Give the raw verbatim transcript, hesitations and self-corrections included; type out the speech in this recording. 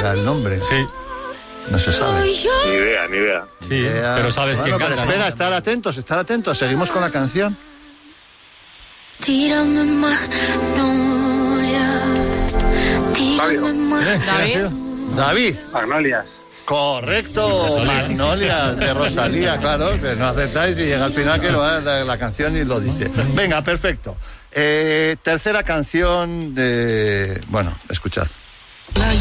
diga el nombre. Sí. No se sabe. Ni idea, ni idea. Sí, Idea. pero sabes Bueno, quién pero canta. espera, ¿no? estar atentos, estar atentos. Seguimos con la canción. Tírame magnolias, tírame Eh, magnolias. ¿quién ha sido? David. Magnolia. Correcto, Magnolia de Rosalía, claro, que no aceptáis y llega al final que lo va la, la canción y lo dice. Venga, perfecto. Eh, tercera canción de... Bueno, escuchad.